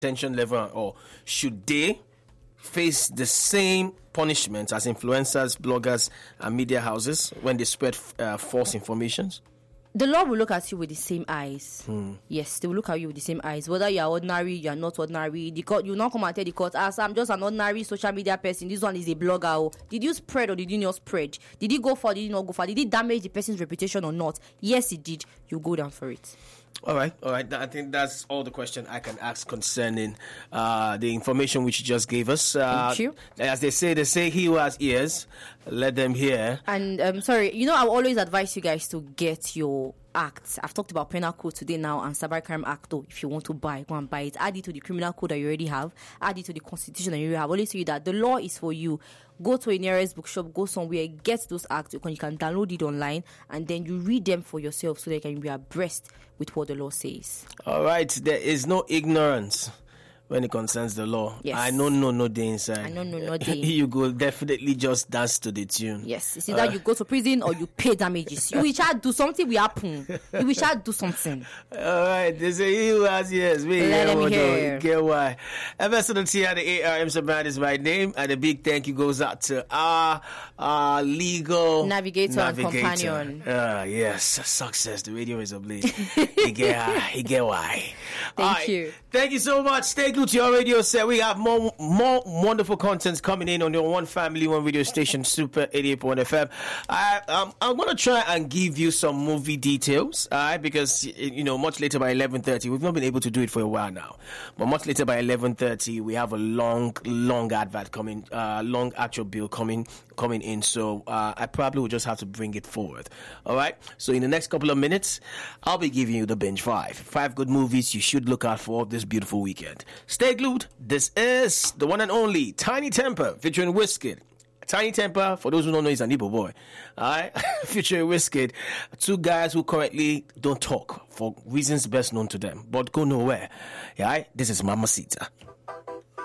attention level or should they face the same punishment as influencers, bloggers, and media houses when they spread false informations? The law will look at you with the same eyes. Yes, they will look at you with the same eyes. Whether you are ordinary, you are not ordinary. The court, you will not come and tell the court, I'm just an ordinary social media person. This one is a blogger. Oh. Did you spread or did you not spread? Did he go for? Did he not go for? Did he damage the person's reputation or not? Yes, he did. You go down for it. All right. I think that's all the question I can ask concerning the information which you just gave us. Thank you. As they say, he who has ears, let them hear. And sorry, I will always advise you guys to get your acts. I've talked about penal code today now and cybercrime act. Though, if you want to buy, go and buy it. Add it to the criminal code that you already have. Add it to the constitution that you already have. Always tell you that the law is for you. Go to a nearest bookshop, go somewhere, get those acts. You can download it online and then you read them for yourself so that you can be abreast with what the law says. All right. There is no ignorance when it concerns the law. Yes. I know no day inside. I know no day. You go definitely just dance to the tune. Yes. It's either you go to prison or you pay damages. You will try to do something will happen. You will try to do something. All right. They say he who has ears. Let him hear. Get why. Ambassador Tia, the ARM Sabran is my name. And a big thank you goes out to our legal navigator and companion. Yes. Success. The radio is ablaze. He get why. Thank you. Thank you so much. Stay glued to your radio set. We have more wonderful contents coming in on your One Family, One radio station, Super 88.1 FM. I'm going to try and give you some movie details, because, much later by 11:30, we've not been able to do it for a while now, but much later by 11:30, we have a long advert coming, long actual bill coming in, so I probably will just have to bring it forward. All right, so in the next couple of minutes, I'll be giving you the binge 5 good movies you should look out for this beautiful weekend. Stay glued. This is the one and only Tiny Temper featuring Wizkid. Tiny Temper, for those who don't know, he's an Igbo boy. Alright? Featuring Wizkid. Two guys who currently don't talk for reasons best known to them, but go nowhere. Alright? This is Mamacita.